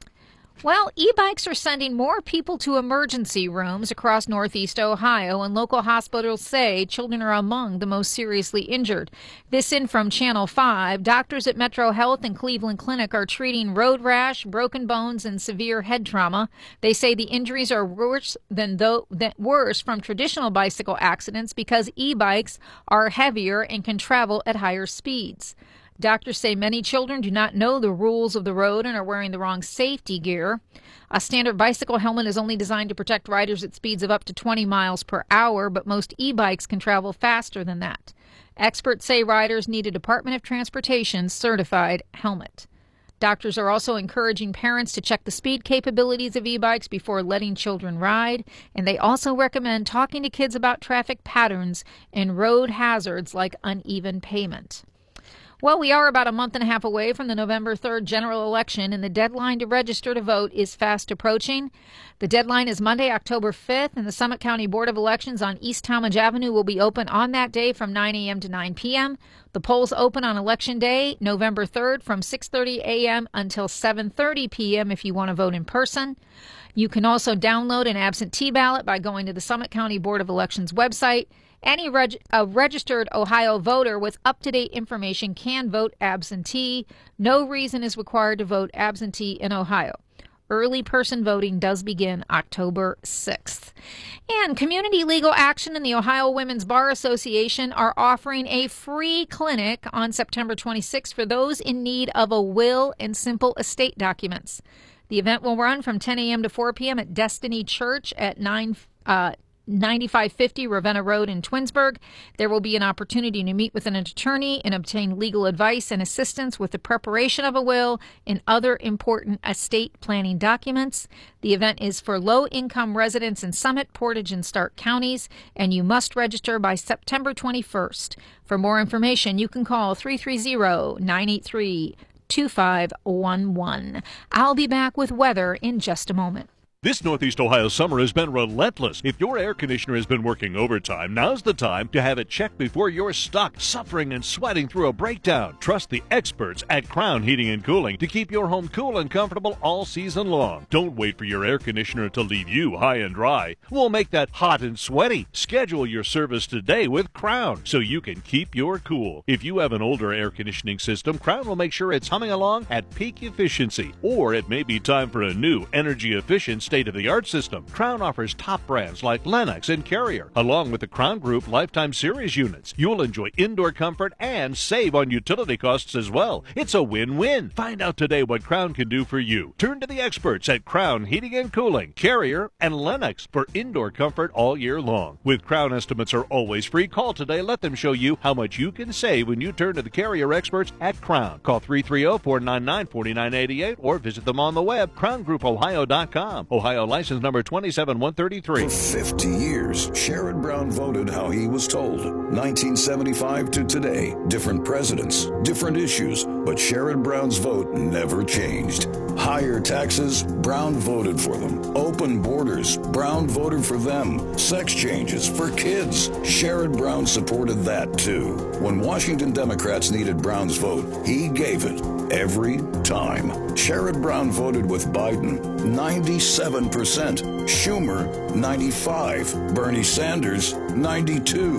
Well, e-bikes are sending more people to emergency rooms across Northeast Ohio, and local hospitals say children are among the most seriously injured. This in from Channel five. Doctors at Metro Health and Cleveland Clinic are treating road rash, broken bones, and severe head trauma. They say the injuries are worse than though than worse from traditional bicycle accidents because e-bikes are heavier and can travel at higher speeds. Doctors say many children do not know the rules of the road and are wearing the wrong safety gear. A standard bicycle helmet is only designed to protect riders at speeds of up to twenty miles per hour, but most e-bikes can travel faster than that. Experts say riders need a Department of Transportation certified helmet. Doctors are also encouraging parents to check the speed capabilities of e-bikes before letting children ride, and they also recommend talking to kids about traffic patterns and road hazards like uneven pavement. Well, we are about a month and a half away from the November third general election, and the deadline to register to vote is fast approaching. The deadline is Monday, October fifth, and the Summit County Board of Elections on East Talmadge Avenue will be open on that day from nine a.m. to nine p.m. The polls open on Election Day, November third, from six thirty a.m. until seven thirty p.m. if you want to vote in person. You can also download an absentee ballot by going to the Summit County Board of Elections website. Any reg- a registered Ohio voter with up-to-date information can vote absentee. No reason is required to vote absentee in Ohio. Early person voting does begin October sixth. And Community Legal Action and the Ohio Women's Bar Association are offering a free clinic on September twenty-sixth for those in need of a will and simple estate documents. The event will run from ten a.m. to four p.m. at Destiny Church at nine uh, ninety-five fifty Ravenna Road in Twinsburg. There will be an opportunity to meet with an attorney and obtain legal advice and assistance with the preparation of a will and other important estate planning documents. The event is for low-income residents in Summit, Portage, and Stark counties, and you must register by September twenty-first. For more information, you can call three three zero, nine eight three, two five one one. I'll be back with weather in just a moment. This Northeast Ohio summer has been relentless. If your air conditioner has been working overtime, now's the time to have it checked before you're stuck, suffering and sweating through a breakdown. Trust the experts at Crown Heating and Cooling to keep your home cool and comfortable all season long. Don't wait for your air conditioner to leave you high and dry. We'll make that hot and sweaty. Schedule your service today with Crown so you can keep your cool. If you have an older air conditioning system, Crown will make sure it's humming along at peak efficiency. Or it may be time for a new energy-efficient state-of-the-art system. Crown offers top brands like Lennox and Carrier, along with the Crown Group Lifetime Series units. You'll enjoy indoor comfort and save on utility costs as well. It's a win-win. Find out today what Crown can do for you. Turn to the experts at Crown Heating and Cooling, Carrier, and Lennox for indoor comfort all year long. With Crown estimates are always free, call today. Let them show you how much you can save when you turn to the Carrier experts at Crown. Call three three zero, four nine nine, four nine eight eight or visit them on the web, crown group ohio dot com. Ohio license number twenty-seven one thirty-three. For fifty years, Sherrod Brown voted how he was told. nineteen seventy-five to today, different presidents, different issues, but Sherrod Brown's vote never changed. Higher taxes, Brown voted for them. Open borders, Brown voted for them. Sex changes for kids, Sherrod Brown supported that too. When Washington Democrats needed Brown's vote, he gave it every time. Sherrod Brown voted with Biden, ninety-seven percent. Schumer, ninety-five. Bernie Sanders, ninety-two.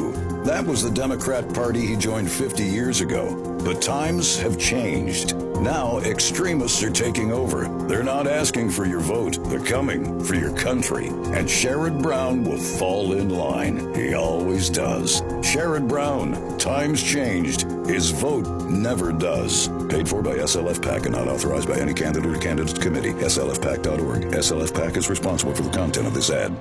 That was the Democrat Party he joined fifty years ago. But times have changed. Now extremists are taking over. They're not asking for your vote. They're coming for your country. And Sherrod Brown will fall in line. He always does. Sherrod Brown. Times changed. His vote never does. Paid for by S L F PAC and not authorized by any candidate or candidates committee. S L F PAC dot org. S L F PAC is responsible for the content of this ad.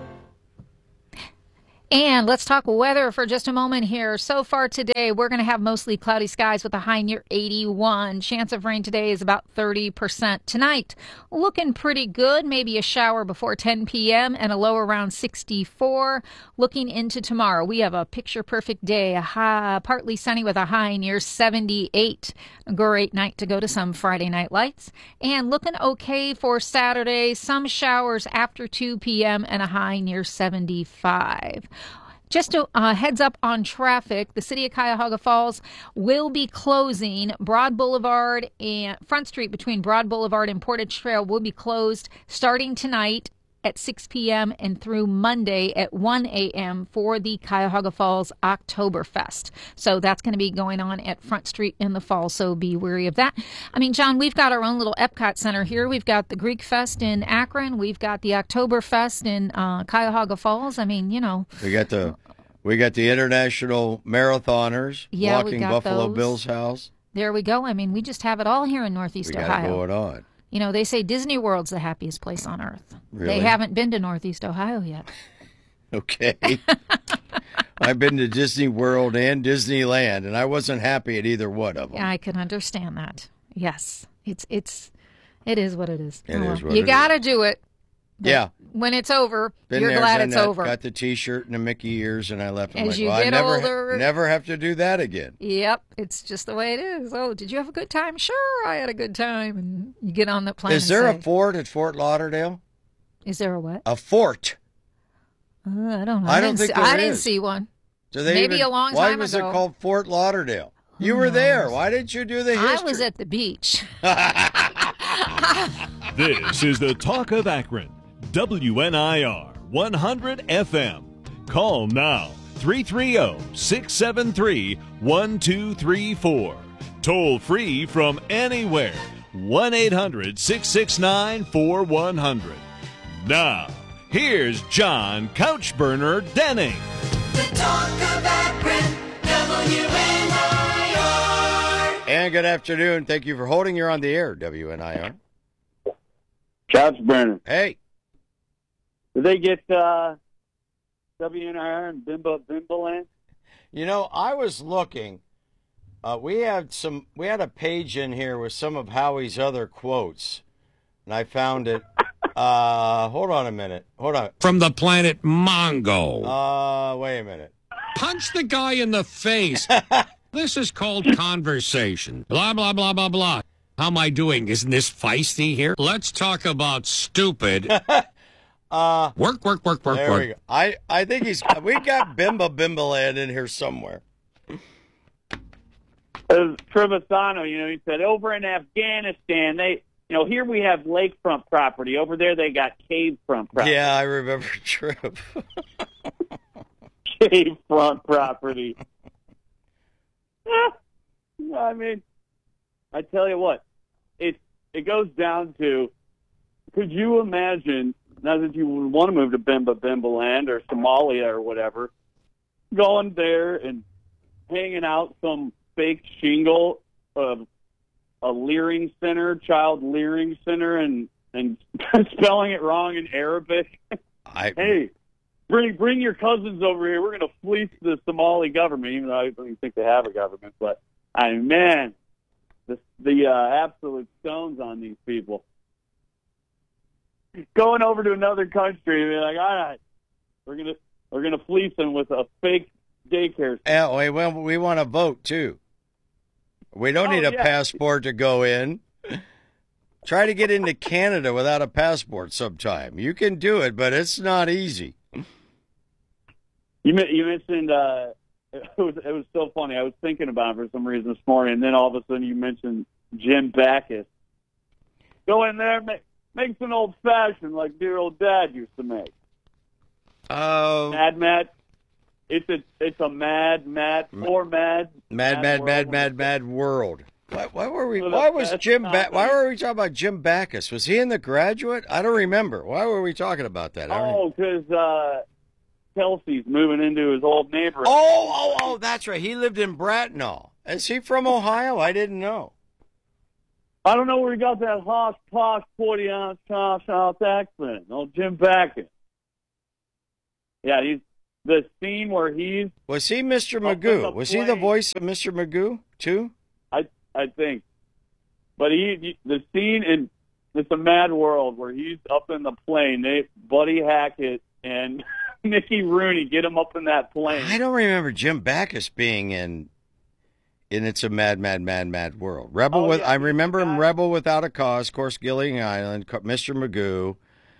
And let's talk weather for just a moment here. So far today, we're going to have mostly cloudy skies with a high near eighty-one. Chance of rain today is about thirty percent. Tonight, looking pretty good. Maybe a shower before ten p.m. and a low around sixty-four. Looking into tomorrow, we have a picture-perfect day, a high, partly sunny with a high near seventy-eight. A great night to go to some Friday night lights. And looking okay for Saturday, some showers after two p.m. and a high near seventy-five. Just a uh, heads up on traffic, the city of Cuyahoga Falls will be closing Broad Boulevard and Front Street between Broad Boulevard and Portage Trail will be closed starting tonight at six p.m. and through Monday at one a.m. for the Cuyahoga Falls Oktoberfest. So that's going to be going on at Front Street in the fall, so be wary of that. I mean, John, we've got our own little Epcot Center here. We've got the Greek Fest in Akron. We've got the Oktoberfest in uh, Cuyahoga Falls. I mean, you know. We got the we got the international marathoners Yeah, we blocking got Buffalo those. Bill's house. There we go. I mean, we just have it all here in Northeast We got Ohio. it going on. You know, they say Disney World's the happiest place on earth. Really? They haven't been to Northeast Ohio yet. Okay. I've been to Disney World and Disneyland, and I wasn't happy at either one of them. Yeah, I can understand that. Yes, it's it's it is what it is. It Oh, is well. what you it got to do it. But Yeah. When it's over, Been you're there, glad done it's that, over. Got the T-shirt and the Mickey ears, and I left. I'm As like, you well, I get never, older- never have to do that again. Yep, it's just the way it is. Oh, did you have a good time? Sure, I had a good time. And you get on the plane. Is and there say, a fort at Fort Lauderdale? Is there a what? A fort. Uh, I don't know. I don't didn't think see, there I didn't is. see one. Do they Maybe even- a long Why time was ago. it called Fort Lauderdale? You were there. Why didn't you do the I history? was at the beach. This is the Talk of Akron. W N I R one hundred F M. Call now three three zero, six seven three, one two three four. Toll free from anywhere. one eight hundred, six six nine, four one zero zero. Now, here's John Couchburner Denning. The Talk of Akron, W N I R. And good afternoon. Thank you for holding. You're on the air, W N I R. Couchburner. Hey. Did they get uh, W N I R and Bimbo Bimboland? You know, I was looking. Uh, we had some. We had a page in here with some of Howie's other quotes, and I found it. Uh, hold on a minute. Hold on. From the planet Mongo. Uh, wait a minute. Punch the guy in the face. This is called conversation. Blah, blah, blah, blah, blah. How am I doing? Isn't this feisty here? Let's talk about stupid. Uh, work, work, work, work, there work. we go. I, I think he's. We got Bimba Bimbaland in here somewhere. Uh, Trevisano, you know, he said, over in Afghanistan, they, you know, here we have lakefront property. Over there, they got cavefront property. Yeah, I remember Trip. Cavefront property. I mean, I tell you what, it it goes down to, could you imagine, now that you would want to move to Bimba Bimbaland or Somalia or whatever, going there and hanging out some fake shingle of a leering center, child leering center, and and spelling it wrong in Arabic. I, hey, bring bring your cousins over here. We're going to fleece the Somali government, even though I don't even think they have a government. But I mean, man, the the uh, absolute stones on these people. Going over to another country and be like, all right, we're gonna we're gonna fleece them with a fake daycare. Yeah, we, well, we want to vote too. We don't Oh, need a yeah. passport to go in. Try to get into Canada without a passport sometime. You can do it, but it's not easy. You men- you mentioned uh, it was it was so funny. I was thinking about it for some reason this morning, and then all of a sudden you mentioned Jim Backus. Go in there, make make some old fashioned like dear old dad used to make. Oh, Mad Matt. It's a it's a mad, mad, poor mad, Mad, mad, mad, mad, mad world. Why, why were we? Why was Jim? Ba- why were we talking about Jim Backus? Was he in The Graduate? I don't remember. Why were we talking about that? I don't Oh, because uh, Kelsey's moving into his old neighborhood. Oh, oh, oh, that's right. He lived in Bracknell. Is he from Ohio? I didn't know. I don't know where he got that hosh posh forty ounce tosh house accent. Old Jim Backus. Yeah, he's the scene where he's. Was he Mister up in Magoo? the Was he the plane. voice of Mister Magoo too? I I think, but he, he the scene in It's a Mad World where he's up in the plane. They Buddy Hackett and Mickey Rooney get him up in that plane. I don't remember Jim Backus being in. in It's a Mad, Mad, Mad, Mad World. Rebel Oh, with yeah, I remember him. Rebel Without a Cause. Of course, Gilligan Island. Mister Magoo.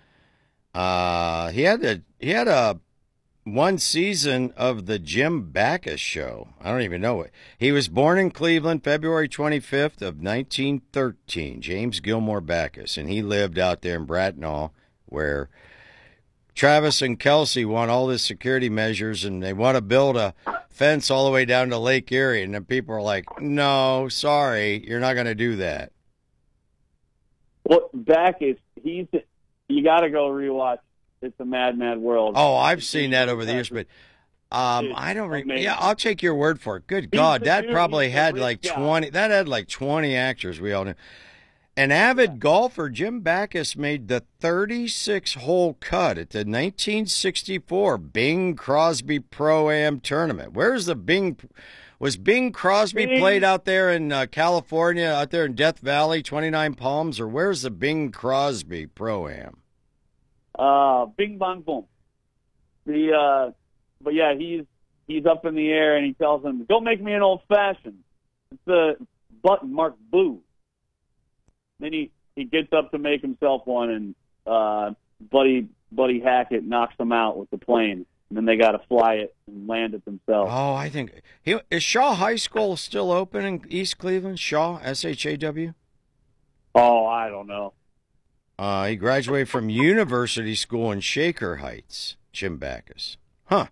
Uh, he had a he had a. one season of the Jim Backus Show. I don't even know it. He was born in Cleveland, February twenty-fifth of nineteen thirteen, James Gilmore Backus, and he lived out there in Bracknell, where Travis and Kelsey want all the security measures, and they want to build a fence all the way down to Lake Erie, and then people are like, no, sorry, you're not going to do that. Well, Backus, he's you got to go rewatch It's a Mad, Mad World. Oh, I've seen that over the years, but um, I don't. Re- yeah, I'll take your word for it. Good God, the that dude, probably he's the had rich like guy. twenty. That had like twenty actors. We all knew. An avid golfer, Jim Backus made the thirty-six hole cut at the nineteen sixty-four Bing Crosby Pro-Am tournament. Where's the Bing? Was Bing Crosby Bing. played out there in uh, California, out there in Death Valley, twenty-nine Palms, or where's the Bing Crosby Pro-Am? Uh, Bing Bong Boom. The uh, but yeah, he's he's up in the air and he tells him, "Don't make me an old fashioned." It's the button marked boo. Then he, he gets up to make himself one, and uh, Buddy Buddy Hackett knocks him out with the plane. And then they got to fly it and land it themselves. Oh, I think he, is Shaw High School still open in East Cleveland? Shaw, S H A W. Oh, I don't know. Uh, he graduated from University School in Shaker Heights. Jim Backus. Huh.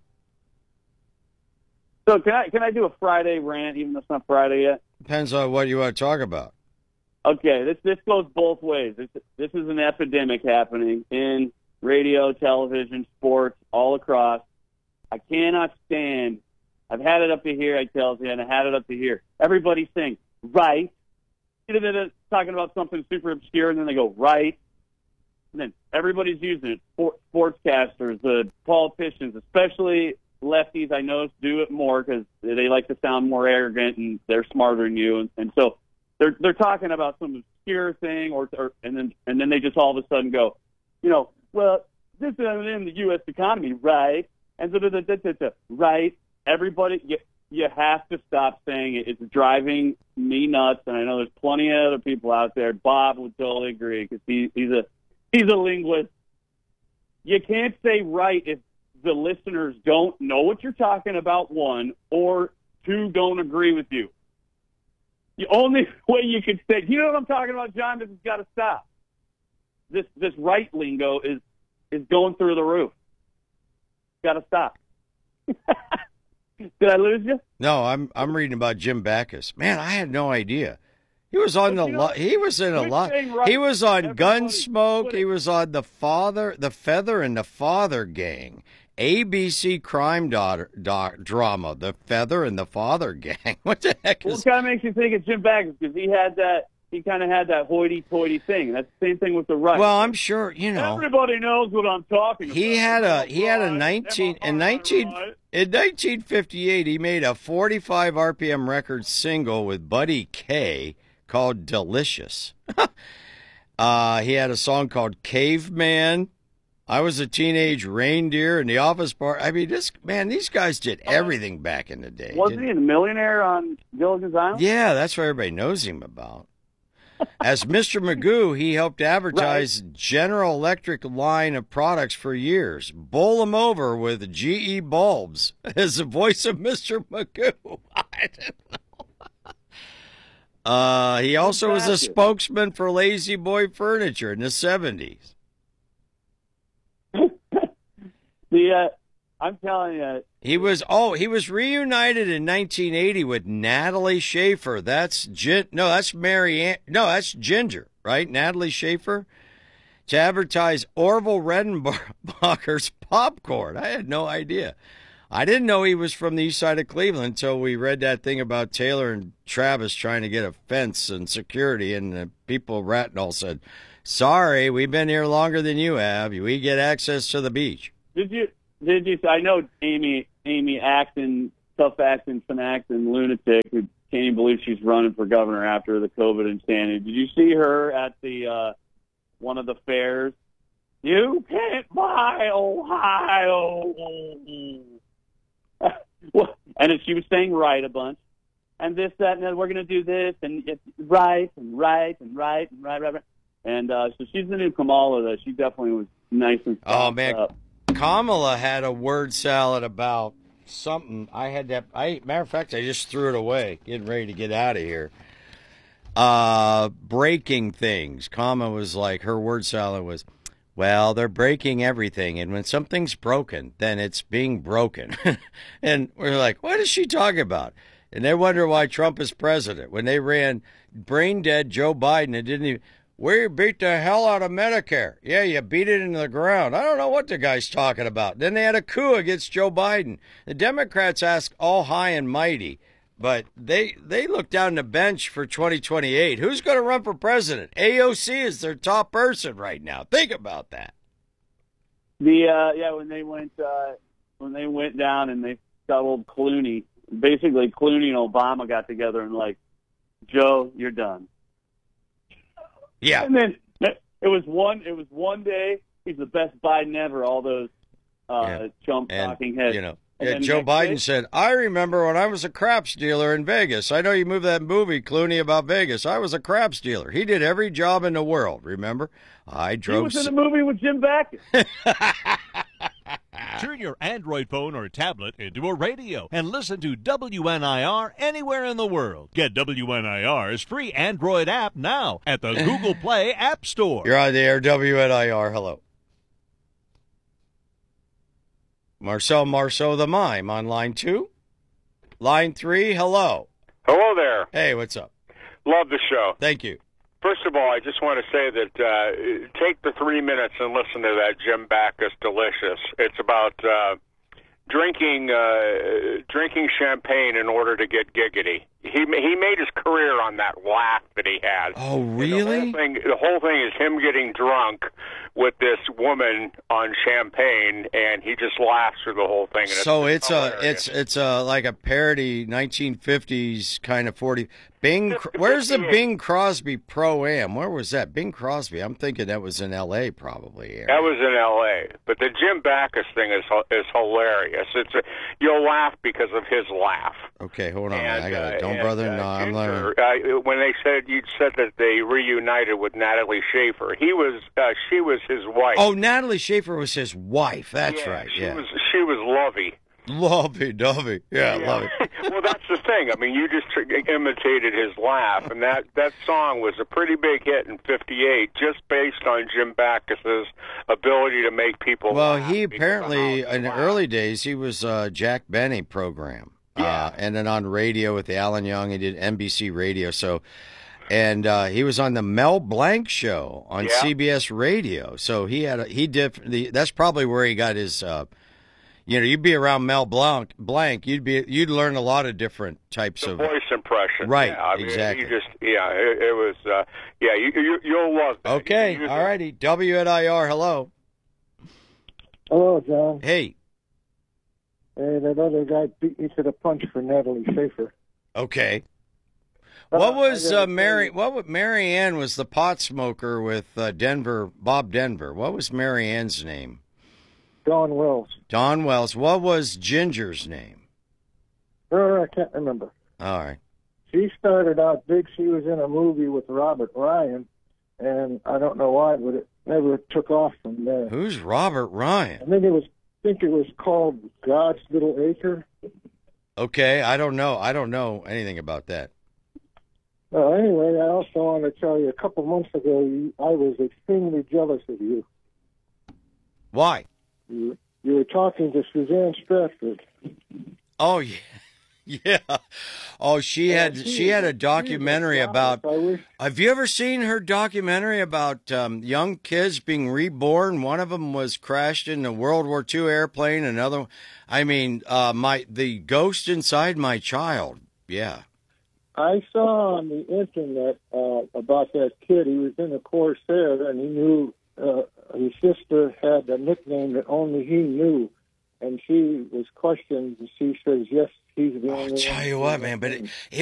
So can I can I do a Friday rant, even though it's not Friday yet? Depends on what you want to talk about. Okay, this this goes both ways. This this is an epidemic happening in radio, television, sports, all across. I cannot stand. I've had it up to here, I tell you, and I had it up to here. Everybody's saying right, talking about something super obscure, and then they go right, and then everybody's using it. Sportscasters, the politicians, especially lefties, I notice do it more because they like to sound more arrogant and they're smarter than you, and, and so they're they're talking about some obscure thing, or, or and then and then they just all of a sudden go, you know, well, this is in the U S economy, right? And so, da, da, da, da, da, right? Everybody, you, you have to stop saying it. It's driving me nuts, and I know there's plenty of other people out there. Bob would totally agree because he, he's a he's a linguist. You can't say right if the listeners don't know what you're talking about, one, or two, don't agree with you. The only way you could say, you know what I'm talking about, John? This has got to stop. This this right lingo is is going through the roof. Got to stop. Did I lose you? No, I'm I'm reading about Jim Backus. Man, I had no idea. He was on the lot. He was in a lot. right, He was on everybody Gunsmoke. He was on the Father, the Feather and the Father Gang. A B C crime daughter, doc, drama, The Feather and the Father Gang. What the heck Well, is? it kind of makes you think of Jim Backus because he had that. He kind of had that hoity-toity thing. That's the same thing with the right. Well, I'm sure you know. Everybody knows what I'm talking about. He had a he had a nineteen in nineteen in nineteen fifty-eight. He made a forty-five R P M record single with Buddy K called "Delicious." uh, he had a song called "Caveman." I was a teenage reindeer in the office bar. I mean, this man, these guys did everything back in the day. Wasn't he a millionaire on Gilligan's Island? Yeah, that's what everybody knows him about. As Mister Magoo, he helped advertise right. General Electric line of products for years. Bowl him over with G E bulbs as the voice of Mister Magoo. I didn't know. Uh, he also was a spokesman for Lazy Boy Furniture in the seventies. The uh, I'm telling you. He was oh he was reunited in nineteen eighty with Natalie Schaefer. That's Gin, no, that's Mary Ann, no, that's Ginger, right? Natalie Schaefer to advertise Orville Redenbacher's popcorn. I had no idea. I didn't know he was from the east side of Cleveland until we read that thing about Taylor and Travis trying to get a fence and security, and the people Ratnall said, "Sorry, we've been here longer than you have. We get access to the beach." Did you? Did you? I know Amy. Amy Acton, tough acting, acting lunatic who can't even believe she's running for governor after the COVID insanity. Did you see her at the uh, one of the fairs? You can't buy Ohio. Well, and she was saying right a bunch, and this, that, and then we're going to do this, and it's right, and right, and right, and right, right, right. And uh, so she's the new Kamala, though. She definitely was nice and Oh, man. up. Kamala had a word salad about something. I had that. I matter of fact, I just threw it away, getting ready to get out of here. Uh, breaking things. Kamala was like, her word salad was, well, they're breaking everything, and when something's broken, then it's being broken. And we're like, what is she talking about? And they wonder why Trump is president. When they ran brain dead Joe Biden, it didn't even. We beat the hell out of Medicare. Yeah, you beat it into the ground. I don't know what the guy's talking about. Then they had a coup against Joe Biden. The Democrats ask all high and mighty, but they they look down the bench for twenty twenty-eight. Who's going to run for president? A O C is their top person right now. Think about that. The uh, yeah, when they went uh, when they went down and they scuttled Clooney, basically Clooney and Obama got together and like, Joe, you're done. Yeah. And then it was one. It was one day. He's the best Biden ever. All those uh, Yeah. chump And, talking heads. you know, And yeah, then Joe next Biden day- said, I remember when I was a craps dealer in Vegas. I know you moved that movie, Clooney, about Vegas. I was a craps dealer. He did every job in the world, remember? I He drove... was in s- a movie with Jim Backus. Turn your Android phone or tablet into a radio and listen to W N I R anywhere in the world. Get W N I R's free Android app now at the Google Play App Store. You're on the air, W N I R. Hello. Marcel Marceau the Mime on line two. Line three, hello. Hello there. Hey, what's up? Love the show. Thank you. First of all, I just want to say that uh, take the three minutes and listen to that Jim Backus Delicious. It's about uh, drinking uh, drinking champagne in order to get giggity. He he made his career on that laugh that he had. Oh, And really? The whole thing, the whole thing is him getting drunk with this woman on champagne, and he just laughs through the whole thing. And So it's, it's a it's it's a like a parody nineteen fifties kind of forty. Bing, where's the Bing Crosby Pro Am? Where was that? Bing Crosby. I'm thinking that was in L A probably. Aaron. That was in L A, but the Jim Backus thing is is hilarious. It's a, you'll laugh because of his laugh. Okay, hold on. And, I got it. uh, Don't and, brother. uh, no, I'm Ginger, learning. uh, when they said you said that they reunited with Natalie Schaefer, he was uh, she was his wife. Oh, Natalie Schaefer was his wife. That's Yeah, right. She Yeah. was she was lovey. Lovey dovey. Yeah, Yeah. love it. Well, that's the thing. I mean, you just tr- imitated his laugh, and that, that song was a pretty big hit in fifty-eight, just based on Jim Backus's ability to make people Well, laugh. he apparently in the early days he was uh, Jack Benny program, uh, and then on radio with Alan Young, he did N B C Radio. So, and uh, he was on the Mel Blanc show on Yeah. C B S Radio. So he had a, he did the, that's probably where he got his. Uh, you know, you'd be around Mel Blanc, Blanc, you'd be you'd learn a lot of different types The of voice impression. Right, Yeah, I mean, exactly. You just, yeah, it, it was, uh, yeah, you, you, you'll love that. Okay, You- you- all righty. W N I R, hello. Hello, John. Hey. Hey, that other guy beat me to the punch for Natalie Schaefer. Okay. Uh, What was I gotta uh, Mary? tell What was Mary Ann was the pot smoker with uh, Denver, Bob Denver. What was Mary Ann's name? Dawn Wells. Dawn Wells. What was Ginger's name? Her, I can't remember. All right. She started out big. She was in a movie with Robert Ryan, and I don't know why, but it never took off from there. Who's Robert Ryan? I think it was. I think it was called God's Little Acre. Okay, I don't know. I don't know anything about that. Well, anyway, I also want to tell you, a couple months ago, you, I was extremely jealous of you. Why? You, You were talking to Suzanne Stratford. Oh yeah, yeah. Oh, she had she- she had a she was documentary a about. I wish- Have you ever seen her documentary about um, young kids being reborn? One of them was crashed in a World War Two airplane. Another, I mean, uh, my the ghost inside my child. Yeah. I saw on the internet uh, about that kid. He was in a Corsair, and he knew uh, his sister had a nickname that only he knew. And she was questioned, and she says, yes, he's the only one. Tell you what, man, but it,